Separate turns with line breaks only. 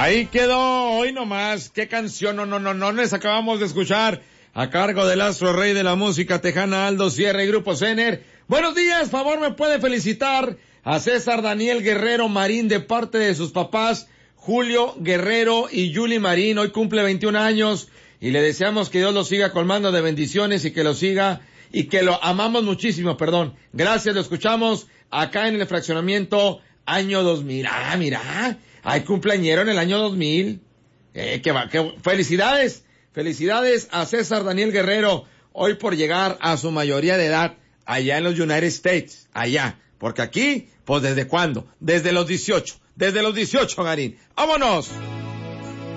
Ahí quedó, hoy nomás, qué canción, no, les acabamos de escuchar a cargo del astro rey de la música tejana Aldo Sierra y Grupo Zener. Buenos días, favor me puede felicitar a César Daniel Guerrero Marín de parte de sus papás Julio Guerrero y Yuli Marín. Hoy cumple 21 años y le deseamos que Dios lo siga colmando de bendiciones y que lo siga y que lo amamos muchísimo, perdón. Gracias, lo escuchamos acá en el fraccionamiento año 2000. Ah, mira, hay cumpleañero en el año 2000. Felicidades a César Daniel Guerrero hoy por llegar a su mayoría de edad allá en los United States, allá, porque aquí, pues ¿desde cuándo? Desde los 18, Garín. ¡Vámonos!